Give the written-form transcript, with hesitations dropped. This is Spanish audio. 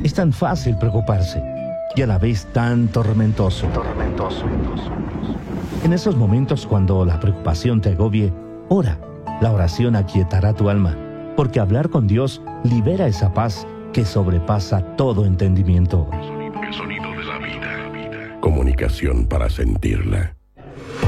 Es tan fácil preocuparse y a la vez tan tormentoso. En esos momentos cuando la preocupación te agobie, ora. La oración aquietará tu alma, porque hablar con Dios libera esa paz que sobrepasa todo entendimiento. El sonido de la vida. Comunicación para sentirla.